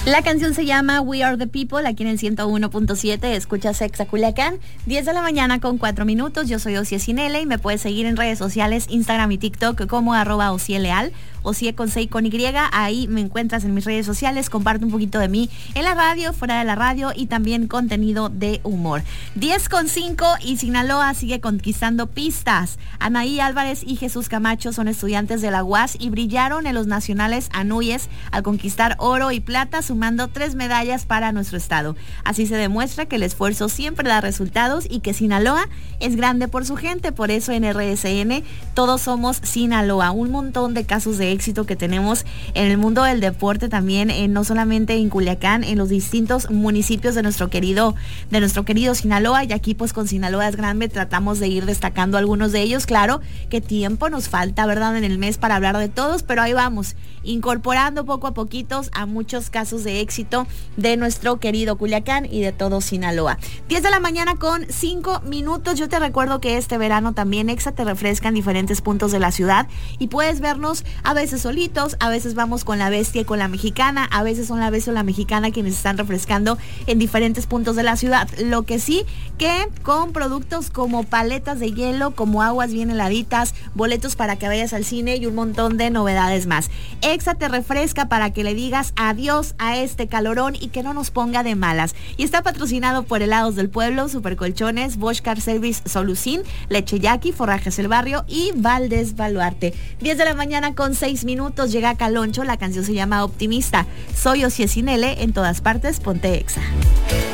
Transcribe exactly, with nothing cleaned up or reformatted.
La canción se llama We Are the People, aquí en el ciento uno punto siete, escuchas Exa Culiacán, diez de la mañana con cuatro minutos. Yo soy Ocie Cinele y me puedes seguir en redes sociales, Instagram y TikTok como arroba Ocie Leal, Ocie con C y con Y. Ahí me encuentras en mis redes sociales, comparto un poquito de mí en la radio, fuera de la radio y también contenido de humor. diez con cinco y Sinaloa sigue conquistando pistas. Anaí Álvarez y Jesús Camacho son estudiantes de la U A S y brillaron en los nacionales Anuyes al conquistar oro y plata, sumando tres medallas para nuestro estado. Así se demuestra que el esfuerzo siempre da resultados y que Sinaloa es grande por su gente. Por eso en R S N todos somos Sinaloa. Un montón de casos de éxito que tenemos en el mundo del deporte también, eh, no solamente en Culiacán, en los distintos municipios de nuestro querido, de nuestro querido Sinaloa. Y aquí pues con Sinaloa es grande tratamos de ir destacando algunos de ellos. Claro que tiempo nos falta, ¿verdad?, en el mes para hablar de todos, pero ahí vamos, incorporando poco a poquitos a muchos casos de éxito de nuestro querido Culiacán y de todo Sinaloa. diez de la mañana con cinco minutos. Yo te recuerdo que este verano también Exa te refresca en diferentes puntos de la ciudad y puedes vernos a veces solitos, a veces vamos con la bestia y con la mexicana, a veces son la bestia o la mexicana quienes están refrescando en diferentes puntos de la ciudad. Lo que sí, que con productos como paletas de hielo, como aguas bien heladitas, boletos para que vayas al cine y un montón de novedades más. Exa te refresca para que le digas adiós a este calorón y que no nos ponga de malas. Y está patrocinado por Helados del Pueblo, Supercolchones, Bosch Car Service Solucín, Leche Yaqui, Forrajes El Barrio y Valdés Baluarte. diez de la mañana con seis minutos, llega Caloncho, la canción se llama Optimista. Soy Ocie Cinele, en todas partes, ponte Exa.